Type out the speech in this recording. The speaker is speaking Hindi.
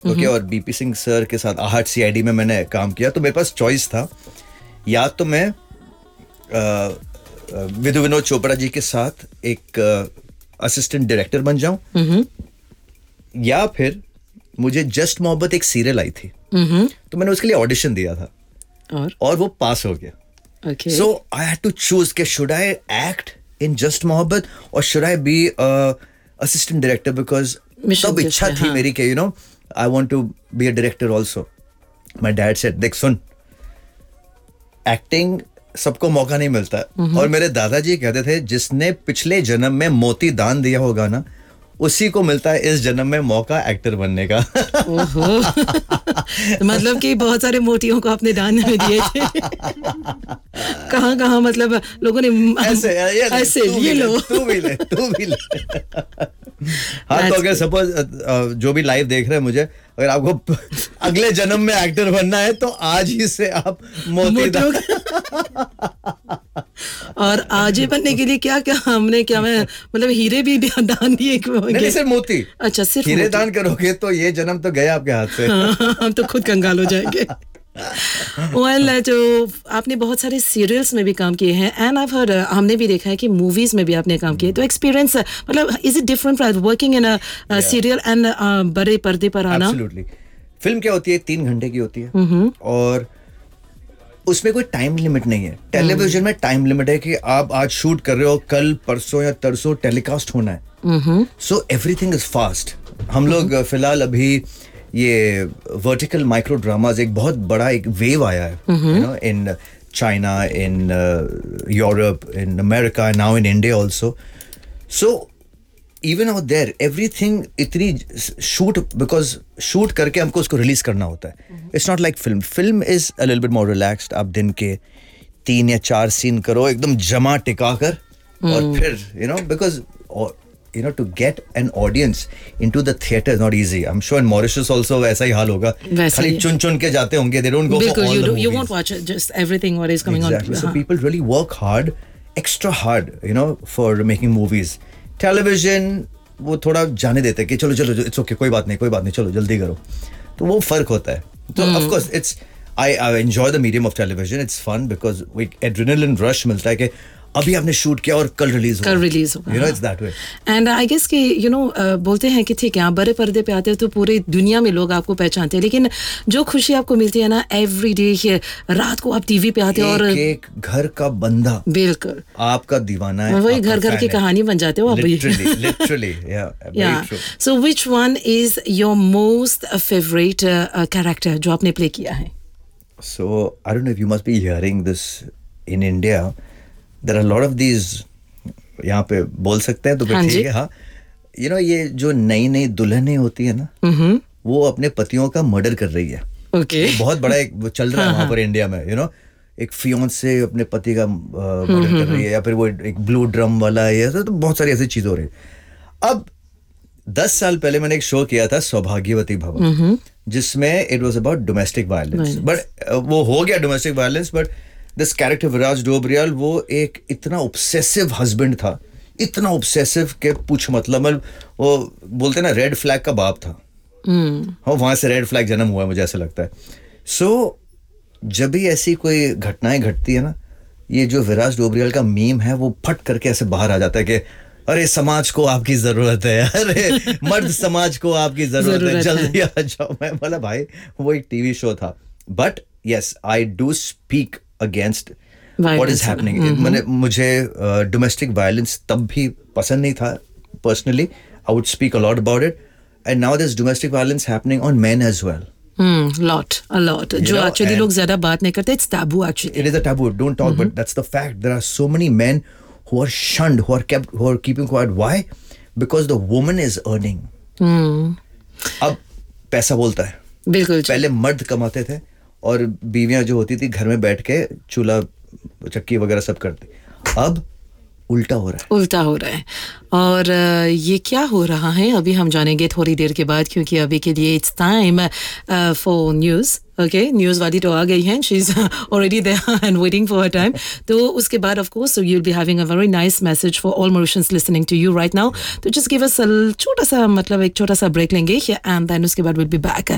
ओके, और बीपी सिंह सर के साथ आहट सीआईडी में मैंने काम किया, तो मेरे पास चॉइस था, या तो मैं विधु विनोद चोपड़ा जी के साथ एक असिस्टेंट डायरेक्टर बन जाऊं, या फिर मुझे जस्ट मोहब्बत एक सीरियल आई थी, तो मैंने उसके लिए ऑडिशन दिया था और वो पास हो गया. Okay. So I had to choose कि should I act in Just Mohabbat or should I be a assistant director, because तब इच्छा थी मेरी कि I want to be a director also. My dad said, देख सुन, एक्टिंग सबको मौका नहीं मिलता, और मेरे दादाजी कहते थे जिसने पिछले जन्म में मोती दान दिया होगा ना, उसी को मिलता है इस जन्म में मौका एक्टर बनने का. ओहो. मतलब कि बहुत सारे मोतियों को आपने दान में दिए थे. कहाँ मतलब लोगों ने ऐसे ये लो, तू भी ले. हाँ, तो अगर सपोज जो भी लाइव देख रहे हैं मुझे, अगर आपको अगले जन्म में एक्टर बनना है तो आज ही से आप मोती दान. और आजे बनने के लिए क्या मैं मतलब हीरे भी दान दिए? नहीं, सिर्फ मोती. अच्छा, सिर्फ हीरे दान करोगे तो ये जन्म तो गया आपके हाथ से. हम तो खुद कंगाल हो जाएंगे. जो आपने बहुत सारे सीरियल्स में भी काम किए हैं, एंड आई हर्ड, हमने भी देखा है कि मूवीज में भी आपने काम किया, तो एक्सपीरियंस मतलब is it different working in a serial and बड़े पर्दे पर आना? एब्सोल्युटली. फिल्म क्या होती है, 3 घंटे की होती है, और उसमें कोई टाइम लिमिट नहीं है. टेलीविजन में टाइम लिमिट है कि आप आज शूट कर रहे हो, कल परसों या तरसों टेलीकास्ट होना है. So everything is fast. हम लोग फिलहाल अभी ये वर्टिकल माइक्रो ड्रामाज, एक बहुत बड़ा एक वेव आया है in China, in Europe, in America, now in India also. So even out there everything इतनी बिकॉज शूट करके हमको उसको रिलीज करना होता है. It's not like film is a little bit more relaxed. आप दिन के 3 या 4 सीन करो एकदम जमा टिका कर, और फिर because to get an audience into the theater is not easy. I'm sure in Mauritius also वैसा ही हाल होगा. खाली चुन के जाते होंगे. They don't go for all the movies. You won't watch just everything what is coming on. Exactly. So people really work hard, extra hard, for making movies. Television वो थोड़ा जाने देते हैं कि चलो it's okay, कोई बात नहीं, चलो जल्दी करो. तो वो फर्क होता है. तो of course I enjoy the medium of television. It's fun because adrenaline rush मिलता है कि अभी आपने शूट किया और कल रिलीज होगा. It's that way. And I guess कि बोलते हैं कि ठीक है, आप बड़े पर्दे पे आते हो तो पूरी दुनिया में लोग आपको पहचानते हैं, लेकिन जो खुशी आपको मिलती है ना एवरी डे, रात को आप टीवी पे आते हो और एक घर का बंदा बिल्कुल आपका दीवाना है, वही घर की कहानी बन जाते हो आप. Literally, yeah, very true. So which one is your most favorite character जो आपने प्ले किया है? So I don't know if you must be hearing this in India. There are a lot of these, यहाँ पे बोल सकते हैं तो फिर ठीक है. हाँ, ये जो नई दुल्हनें होती है ना, वो अपने पतियों का मर्डर कर रही है. Okay. बहुत बड़ा एक चल रहा है वहाँ पर इंडिया में. एक फियांसे अपने पति का मर्डर कर रही है, या फिर वो एक ब्लू ड्रम वाला है, तो बहुत सारी ऐसी चीजें हो रही है. अब 10 साल पहले मैंने एक शो किया था सौभाग्यवती भवन, जिसमें it was about domestic violence. But वो हो गया domestic violence, but this character विराज डोबरियाल वो एक इतना ऑब्सेसिव हस्बैंड था, इतना ऑब्सेसिव के पूछ मतलब वो बोलते ना रेड फ्लैग का बाप था. हाँ, वहां से रेड फ्लैग जन्म हुआ है, मुझे ऐसा लगता है. सो जब भी ऐसी कोई घटनाएं घटती है ना, ये जो विराज डोबरियाल का मीम है वो फट करके ऐसे बाहर आ जाता है कि अरे समाज को आपकी जरूरत है, अरे मर्द समाज को आपकी जरूरत है, जल्दी आ जाओ. मैं बोला भाई वो एक टीवी शो था. But yes, I do speak against what is happening. मुझे domestic violence तब भी पसंद नहीं था. Personally, I would speak a lot about it, and now there's domestic violence happening on men as well. A lot. जो actually लोग ज़्यादा बात नहीं करते. It's taboo actually. It is a taboo. Don't talk, but that's the fact. There are so many men who are shunned, who are keeping quiet. Why? Because the woman is earning. अब पैसा बोलता है. बिल्कुल. पहले मर्द कमाते थे और बीवियां जो होती थी घर में बैठ के चूल्हा चक्की वगैरह सब करती. अब उल्टा हो रहा है. और ये क्या हो रहा है अभी हम जानेंगे थोड़ी देर के बाद, क्योंकि अभी के लिए it's time for news. Okay, news वाली तो आ गई हैं, she is already there and waiting for her time. तो उसके बाद of course you will be having a very nice message for all मॉरिशियंस listening to you right now. तो जस्ट गिव अस एक छोटा सा ब्रेक लेंगे एंड देन उसके बाद विल बी बैक